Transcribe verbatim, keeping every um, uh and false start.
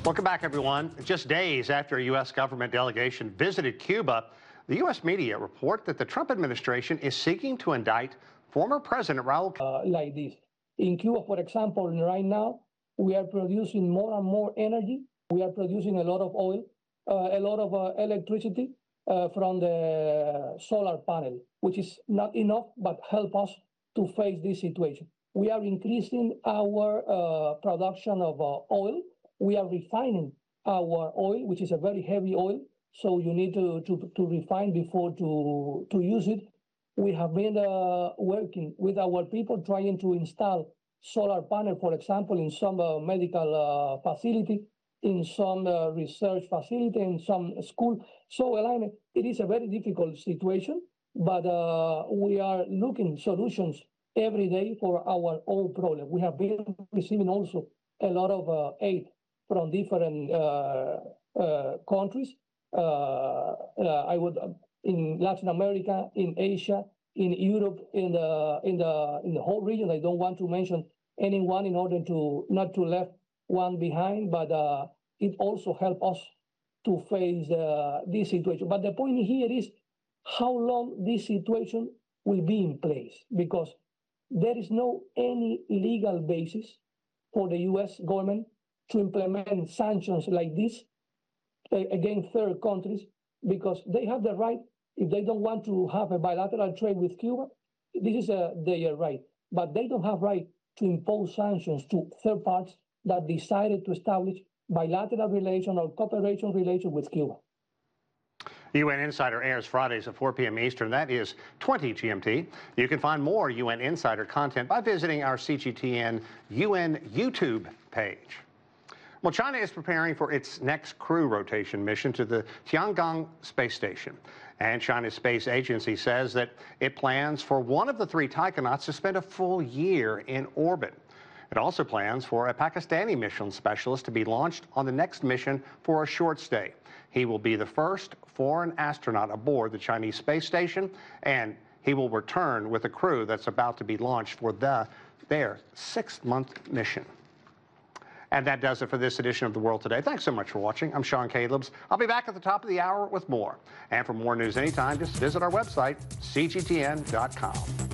Welcome back, everyone. Just days after a U S government delegation visited Cuba, the U S media report that the Trump administration is seeking to indict former President Raul uh, like this. In Cuba, for example, right now, we are producing more and more energy. We are producing a lot of oil, uh, a lot of uh, electricity uh, from the solar panel, which is not enough, but help us to face this situation. We are increasing our uh, production of uh, oil. We are refining our oil, which is a very heavy oil, so you need to, to, to refine before to, to use it. We have been uh, working with our people trying to install solar panel, for example, in some uh, medical uh, facility, in some uh, research facility, in some school. So, Elaine, it is a very difficult situation, but uh, we are looking solutions every day for our own problem. We have been receiving also a lot of uh, aid from different uh, uh, countries. Uh, uh, I would in Latin America, in Asia, in Europe, in the in the in the whole region. I don't want to mention anyone in order to not to left one behind, but uh, it also helps us to face uh, this situation. But the point here is how long this situation will be in place, because there is no any legal basis for the U S government to implement sanctions like this against third countries, because they have the right, if they don't want to have a bilateral trade with Cuba, this is a, their right. But they don't have right to impose sanctions to third parties that decided to establish bilateral relation or cooperation relation with Cuba. U N Insider airs Fridays at four p m Eastern. That is twenty G M T. You can find more U N Insider content by visiting our C G T N U N YouTube page. Well, China is preparing for its next crew rotation mission to the Tiangong space station. And China's space agency says that it plans for one of the three taikonauts to spend a full year in orbit. It also plans for a Pakistani mission specialist to be launched on the next mission for a short stay. He will be the first foreign astronaut aboard the Chinese space station, and he will return with a crew that's about to be launched for the, their six-month mission. And that does it for this edition of The World Today. Thanks so much for watching. I'm Sean Calebs. I'll be back at the top of the hour with more. And for more news anytime, just visit our website, C G T N dot com.